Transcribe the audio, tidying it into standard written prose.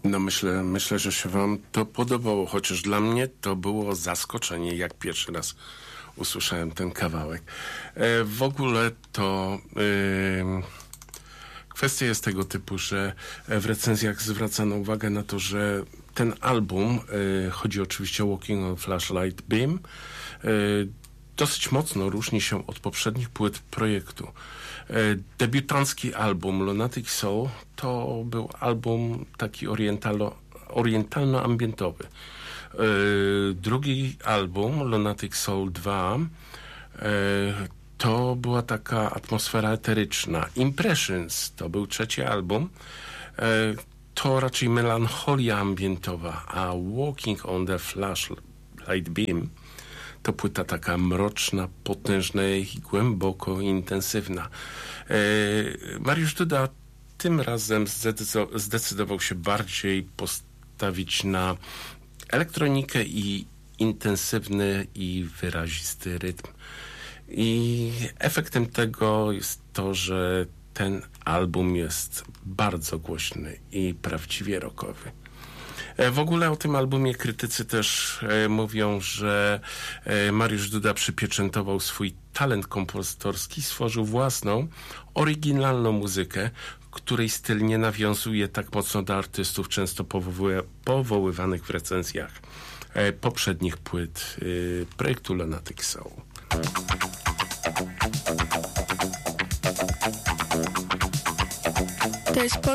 No myślę, że się wam to podobało, chociaż dla mnie to było zaskoczenie, jak pierwszy raz usłyszałem ten kawałek. W ogóle to kwestia jest tego typu, że w recenzjach zwracano uwagę na to, że ten album, chodzi oczywiście o Walking on Flashlight Beam, dosyć mocno różni się od poprzednich płyt projektu. Debiutancki album Lunatic Soul to był album taki orientalno-ambientowy. Drugi album, Lunatic Soul 2, to była taka atmosfera eteryczna. Impressions to był trzeci album. To raczej melancholia ambientowa, a Walking on the Flashlight Beam to płyta taka mroczna, potężna i głęboko intensywna. Mariusz Duda tym razem zdecydował się bardziej postawić na elektronikę i intensywny i wyrazisty rytm. I efektem tego jest to, że ten album jest bardzo głośny i prawdziwie rockowy. W ogóle o tym albumie krytycy też mówią, że Mariusz Duda przypieczętował swój talent kompozytorski, stworzył własną, oryginalną muzykę, której styl nie nawiązuje tak mocno do artystów, często powoływanych w recenzjach poprzednich płyt projektu Lunatic Soul. To jest